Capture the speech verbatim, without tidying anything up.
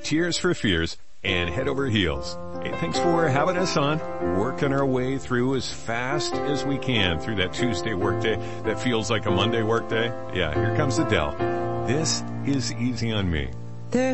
Tears for Fears, and Head Over Heels. Hey, thanks for having us on, working our way through as fast as we can through that Tuesday workday that feels like a Monday workday. Yeah, here comes Adele. This is Easy on Me.